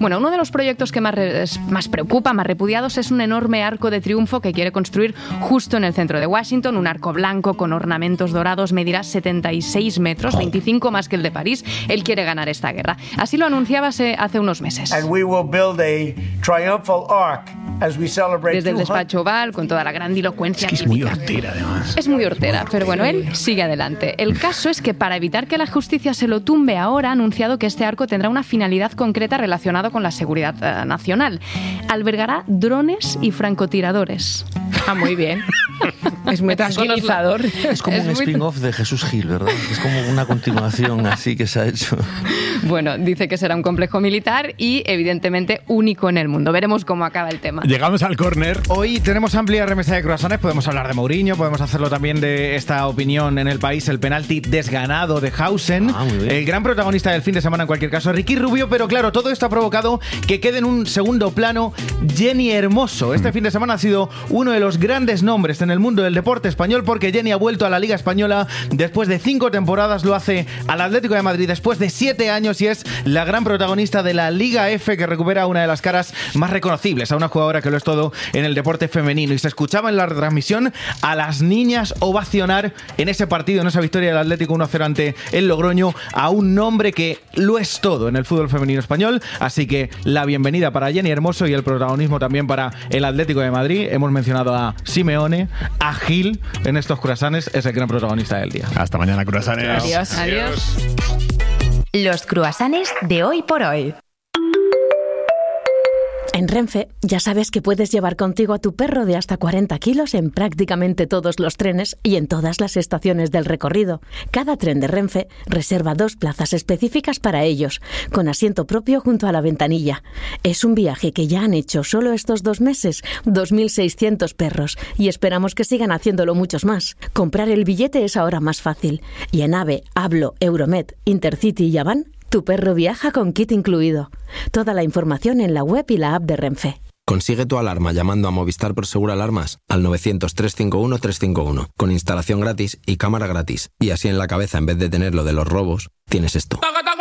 Bueno, uno de los proyectos que más preocupa, más repudiados, es un enorme arco de triunfo que quiere construir justo en el centro de Washington, un arco blanco con ornamentos dorados, medirá 76 metros, 25 más que el de París. Él quiere ganar esta guerra. Así lo anunciaba hace unos meses. And we will build a triumphal arc as we celebrate. Desde el despacho Oval, con toda la grandilocuencia. Es muy hortera, además. Es muy hortera, pero bueno, él sigue adelante. El caso es que para evitar que la justicia se lo tumbe ahora, ha anunciado que este arco tendrá una finalidad concreta relacionada con la seguridad nacional. Albergará drones y francotiradores. Ah, muy bien. Es muy tranquilizador. Es como un spin-off de Jesús Gil, ¿verdad? Es como una continuación así que se ha hecho. Bueno, dice que será un complejo militar y evidentemente único en el mundo. Veremos cómo acaba el tema. Llegamos al córner. Hoy tenemos amplia remesa de croissants. Podemos hablar de Mourinho, podemos hacerlo también de esta opinión en el país, el penalti desganado de Hausen. El gran protagonista del fin de semana en cualquier caso, Ricky Rubio, pero claro, todo esto ha provocado que quede en un segundo plano Jenni Hermoso. Este fin de semana ha sido uno de los grandes nombres en el mundo del deporte español porque Jenni ha vuelto a la Liga Española después de 5 temporadas, lo hace al Atlético de Madrid después de 7 años y es la gran protagonista de la Liga F que recupera una de las caras más reconocibles a una jugadora que lo es todo en el deporte femenino. Y se escuchaba en la retransmisión a las niñas ovacionar en ese partido, en esa victoria del Atlético 1-0 ante el Logroño, a un nombre que lo es todo en el fútbol femenino español. Así que la bienvenida para Jenni Hermoso y el protagonismo también para el Atlético de Madrid. Hemos mencionado a Simeone, a Gil en estos croissants, es el gran protagonista del día. Hasta mañana, croissants. Adiós. Adiós. Los croissants de hoy por hoy. En Renfe ya sabes que puedes llevar contigo a tu perro de hasta 40 kilos en prácticamente todos los trenes y en todas las estaciones del recorrido. Cada tren de Renfe reserva 2 plazas específicas para ellos, con asiento propio junto a la ventanilla. Es un viaje que ya han hecho solo estos 2 meses 2.600 perros y esperamos que sigan haciéndolo muchos más. Comprar el billete es ahora más fácil y en AVE, Hablo, Euromed, Intercity y Avan, tu perro viaja con kit incluido. Toda la información en la web y la app de Renfe. Consigue tu alarma llamando a Movistar Prosegur Alarmas al 900-351-351, con instalación gratis y cámara gratis. Y así en la cabeza, en vez de tener lo de los robos, tienes esto.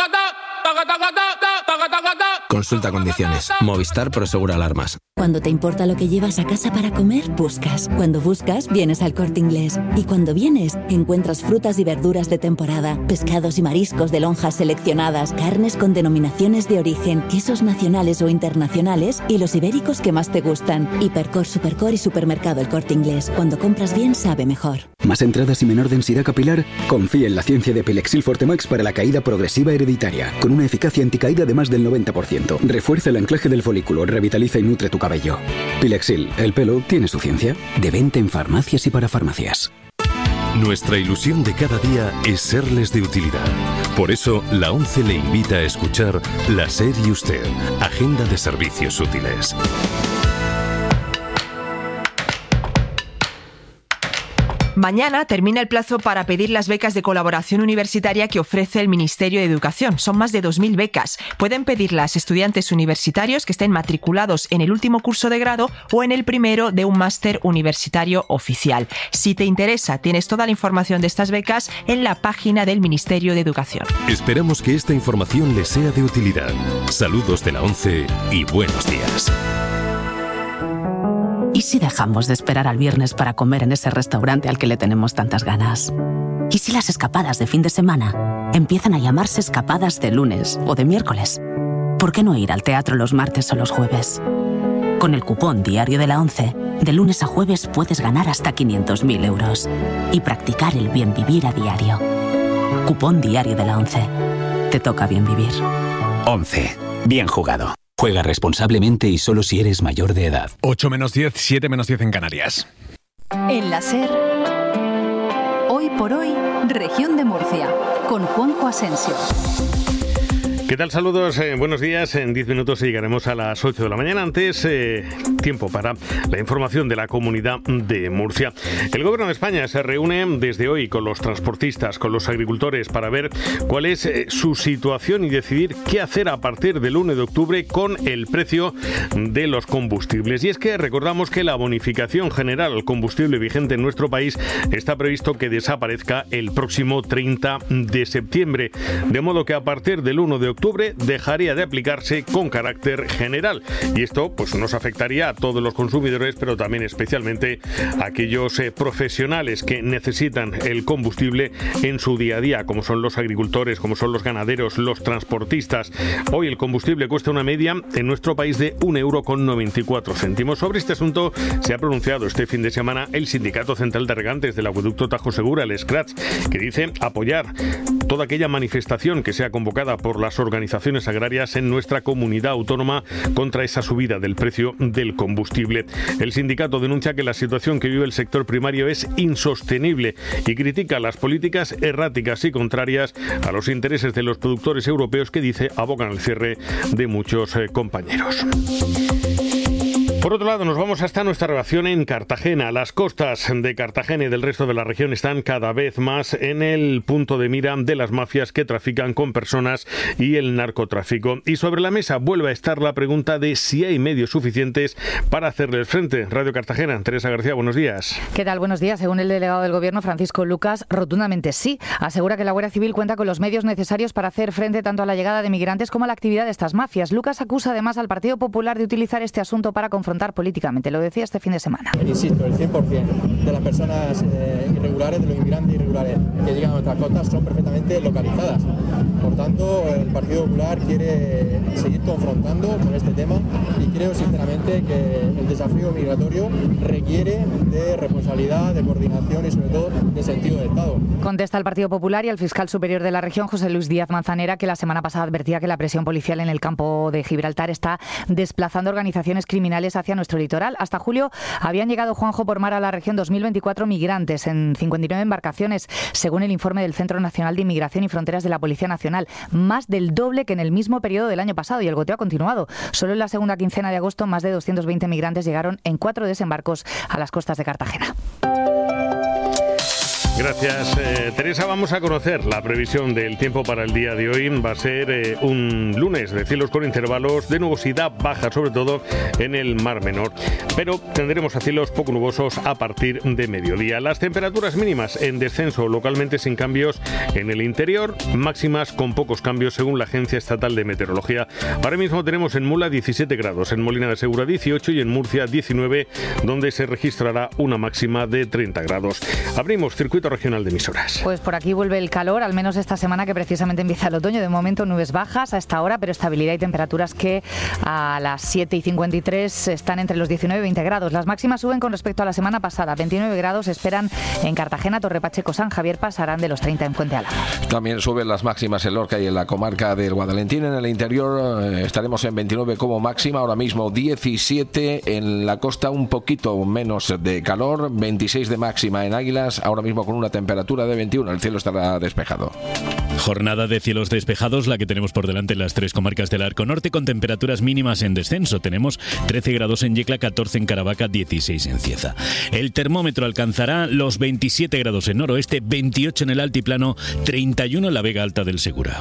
Consulta condiciones. Movistar Prosegur Alarmas. Cuando te importa lo que llevas a casa para comer, buscas. Cuando buscas, vienes al Corte Inglés. Y cuando vienes, encuentras frutas y verduras de temporada, pescados y mariscos de lonjas seleccionadas, carnes con denominaciones de origen, quesos nacionales o internacionales y los ibéricos que más te gustan. Hipercor, Supercor y Supermercado El Corte Inglés. Cuando compras bien, sabe mejor. ¿Más entradas y menor densidad capilar? Confía en la ciencia de Pilexil Fortemax para la caída progresiva hereditaria, con una eficacia anticaída de más del 90%. Refuerza el anclaje del folículo, revitaliza y nutre tu cabello. Pilexil, el pelo tiene su ciencia. De venta en farmacias y para farmacias. Nuestra ilusión de cada día es serles de utilidad. Por eso, la ONCE le invita a escuchar La SER y Usted, Agenda de Servicios Útiles. Mañana termina el plazo para pedir las becas de colaboración universitaria que ofrece el Ministerio de Educación. Son más de 2.000 becas. Pueden pedirlas estudiantes universitarios que estén matriculados en el último curso de grado o en el primero de un máster universitario oficial. Si te interesa, tienes toda la información de estas becas en la página del Ministerio de Educación. Esperamos que esta información les sea de utilidad. Saludos de la ONCE y buenos días. ¿Y si dejamos de esperar al viernes para comer en ese restaurante al que le tenemos tantas ganas? ¿Y si las escapadas de fin de semana empiezan a llamarse escapadas de lunes o de miércoles? ¿Por qué no ir al teatro los martes o los jueves? Con el cupón diario de la ONCE, de lunes a jueves puedes ganar hasta 500.000 euros y practicar el bien vivir a diario. Cupón diario de la ONCE. Te toca bien vivir. ONCE. Bien jugado. Juega responsablemente y solo si eres mayor de edad. 8 menos 10, 7 menos 10 en Canarias. En la SER, hoy por hoy, Región de Murcia, con Juanjo Asensio. ¿Qué tal? Saludos, buenos días. En 10 minutos llegaremos a las 8 de la mañana. Antes, tiempo para la información de la Comunidad de Murcia. El Gobierno de España se reúne desde hoy con los transportistas, con los agricultores, para ver cuál es su situación y decidir qué hacer a partir del 1 de octubre con el precio de los combustibles. Y es que recordamos que la bonificación general al combustible vigente en nuestro país está previsto que desaparezca el próximo 30 de septiembre. De modo que a partir del 1 de octubre octubre dejaría de aplicarse con carácter general. Y esto pues nos afectaría a todos los consumidores, pero también especialmente a aquellos profesionales que necesitan el combustible en su día a día, como son los agricultores, como son los ganaderos, los transportistas. Hoy el combustible cuesta una media en nuestro país de 1,94 €. Sobre este asunto se ha pronunciado este fin de semana el Sindicato Central de Regantes del Acueducto Tajo Segura, el SCRATS, que dice apoyar toda aquella manifestación que sea convocada por las organizaciones agrarias en nuestra comunidad autónoma contra esa subida del precio del combustible. El sindicato denuncia que la situación que vive el sector primario es insostenible y critica las políticas erráticas y contrarias a los intereses de los productores europeos que dice abocan al cierre de muchos compañeros. Por otro lado, nos vamos hasta nuestra relación en Cartagena. Las costas de Cartagena y del resto de la región están cada vez más en el punto de mira de las mafias que trafican con personas y el narcotráfico. Y sobre la mesa vuelve a estar la pregunta de si hay medios suficientes para hacerles frente. Radio Cartagena, Teresa García, buenos días. ¿Qué tal? Buenos días. Según el delegado del Gobierno, Francisco Lucas, rotundamente sí. Asegura que la Guardia Civil cuenta con los medios necesarios para hacer frente tanto a la llegada de migrantes como a la actividad de estas mafias. Lucas acusa además al Partido Popular de utilizar este asunto para confrontar políticamente. Lo decía este fin de semana. Insisto, el 100% de las personas irregulares, de los inmigrantes irregulares que llegan a nuestras costas son perfectamente localizadas. Por tanto, el Partido Popular quiere seguir confrontando con este tema y creo sinceramente que el desafío migratorio requiere de responsabilidad, de coordinación y sobre todo de sentido de Estado. Contesta el Partido Popular y el fiscal superior de la región, José Luis Díaz Manzanera, que la semana pasada advertía que la presión policial en el campo de Gibraltar está desplazando organizaciones criminales hacia nuestro litoral. Hasta julio habían llegado, Juanjo, por mar a la región 2.024 migrantes en 59 embarcaciones, según el informe del Centro Nacional de Inmigración y Fronteras de la Policía Nacional. Más del doble que en el mismo periodo del año pasado, y el goteo ha continuado. Solo en la segunda quincena de agosto, más de 220 migrantes llegaron en 4 desembarcos a las costas de Cartagena. Gracias, Teresa. Vamos a conocer la previsión del tiempo para el día de hoy. Va a ser un lunes de cielos con intervalos de nubosidad baja, sobre todo en el Mar Menor. Pero tendremos a cielos poco nubosos a partir de mediodía. Las temperaturas mínimas en descenso, localmente sin cambios en el interior, máximas con pocos cambios según la Agencia Estatal de Meteorología. Ahora mismo tenemos en Mula 17 grados, en Molina de Segura 18 y en Murcia 19, donde se registrará una máxima de 30 grados. Abrimos circuito regional de emisoras. Pues por aquí vuelve el calor, al menos esta semana que precisamente empieza el otoño. De momento nubes bajas a esta hora, pero estabilidad y temperaturas que a las 7:53 están entre los 19 y 20 grados. Las máximas suben con respecto a la semana pasada. 29 grados esperan en Cartagena, Torre Pacheco, San Javier, pasarán de los 30 en Fuente Álamo. También suben las máximas en Lorca y en la comarca del Guadalentín. En el interior estaremos en 29 como máxima, ahora mismo 17 en la costa, un poquito menos de calor, 26 de máxima en Águilas, ahora mismo con una temperatura de 21, el cielo estará despejado. Jornada de cielos despejados, la que tenemos por delante en las 3 comarcas del Arco Norte, con temperaturas mínimas en descenso. Tenemos 13 grados en Yecla, 14 en Caravaca, 16 en Cieza. El termómetro alcanzará los 27 grados en noroeste, 28 en el altiplano, 31 en la Vega Alta del Segura.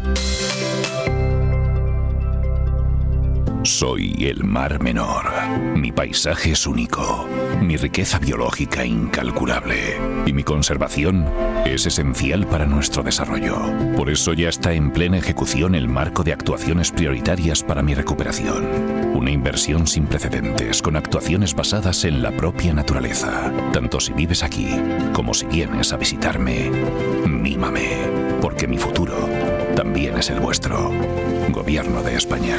Soy el Mar Menor. Mi paisaje es único, mi riqueza biológica incalculable y mi conservación es esencial para nuestro desarrollo. Por eso ya está en plena ejecución el marco de actuaciones prioritarias para mi recuperación. Una inversión sin precedentes, con actuaciones basadas en la propia naturaleza. Tanto si vives aquí como si vienes a visitarme, mímame, porque mi futuro también es el vuestro. Gobierno de España.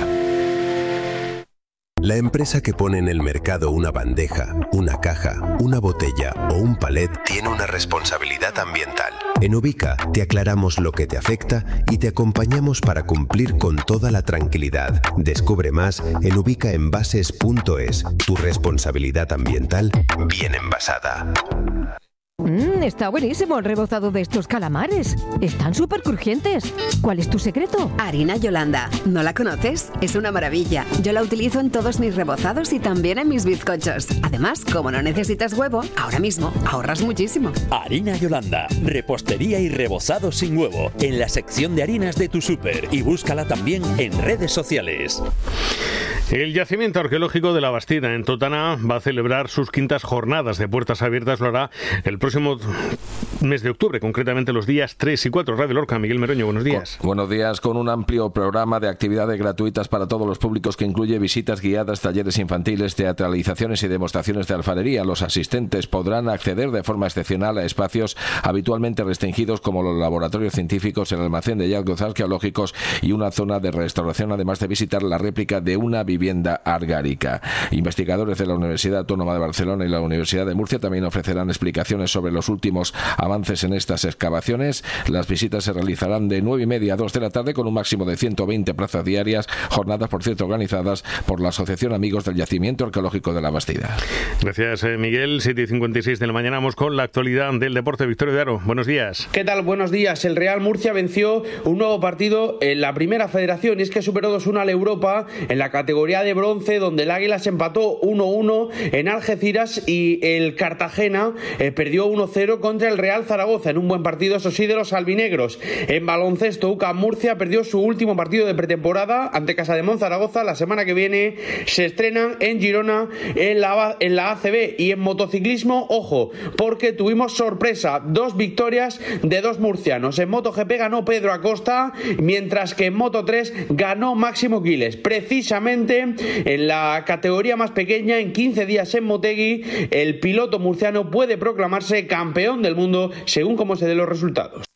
La empresa que pone en el mercado una bandeja, una caja, una botella o un palet tiene una responsabilidad ambiental. En Ubica te aclaramos lo que te afecta y te acompañamos para cumplir con toda la tranquilidad. Descubre más en ubicaenvases.es. Tu responsabilidad ambiental bien envasada. Está buenísimo el rebozado de estos calamares. Están súper crujientes. ¿Cuál es tu secreto? Harina Yolanda. ¿No la conoces? Es una maravilla. Yo la utilizo en todos mis rebozados y también en mis bizcochos. Además, como no necesitas huevo, ahora mismo ahorras muchísimo. Harina Yolanda. Repostería y rebozado sin huevo. En la sección de harinas de tu súper. Y búscala también en redes sociales. El yacimiento arqueológico de la Bastida en Totana va a celebrar sus quintas jornadas de puertas abiertas. Lo hará el próximo mes de octubre, concretamente los días 3 y 4. Radio Lorca, Miguel Meroño, buenos días. Buenos días, con un amplio programa de actividades gratuitas para todos los públicos que incluye visitas guiadas, talleres infantiles, teatralizaciones y demostraciones de alfarería. Los asistentes podrán acceder de forma excepcional a espacios habitualmente restringidos como los laboratorios científicos, el almacén de hallazgos arqueológicos y una zona de restauración, además de visitar la réplica de una vivienda argárica. Investigadores de la Universidad Autónoma de Barcelona y la Universidad de Murcia también ofrecerán explicaciones sobre los últimos avances en estas excavaciones. Las visitas se realizarán de 9:30 a 2 de la tarde con un máximo de 120 plazas diarias, jornadas, por cierto, organizadas por la Asociación Amigos del Yacimiento Arqueológico de la Bastida. Gracias, Miguel. 7:56 de la mañana. Vamos con la actualidad del deporte. Victorio de Aro, buenos días. ¿Qué tal? Buenos días. El Real Murcia venció un nuevo partido en la primera federación y es que superó 2-1 al Europa en la categoría de bronce, donde el Águila se empató 1-1 en Algeciras y el Cartagena perdió 1-0 contra el Real Zaragoza en un buen partido, eso sí, de los albinegros. En baloncesto, UCAM Murcia perdió su último partido de pretemporada ante Casademont Zaragoza. La semana que viene se estrenan en Girona en la ACB. Y en motociclismo, ojo, porque tuvimos sorpresa, 2 victorias de 2 murcianos. En MotoGP ganó Pedro Acosta, mientras que en Moto3 ganó Máximo Quiles. Precisamente en la categoría más pequeña, en 15 días en Motegi, el piloto murciano puede proclamarse campeón del mundo según cómo se den los resultados.